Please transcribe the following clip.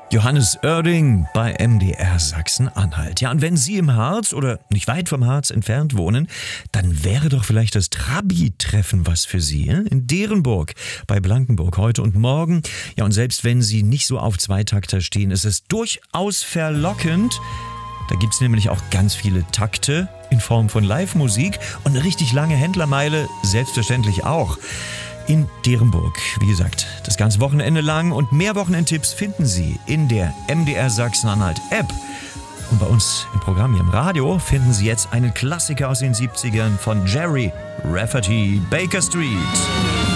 Johannes Oerding bei MDR Sachsen-Anhalt. Ja, und wenn Sie im Harz oder nicht weit vom Harz entfernt wohnen, dann wäre doch vielleicht das Trabi-Treffen was für Sie. In Derenburg bei Blankenburg heute und morgen. Ja, und selbst wenn Sie nicht so auf Zweitakter stehen, ist es durchaus verlockend. Da gibt's nämlich auch ganz viele Takte in Form von Live-Musik und eine richtig lange Händlermeile selbstverständlich auch. In Derenburg, wie gesagt, das ganze Wochenende lang und mehr Wochenendtipps finden Sie in der MDR Sachsen-Anhalt App. Und bei uns im Programm hier im Radio finden Sie jetzt einen Klassiker aus den 70ern von Jerry Rafferty, Baker Street.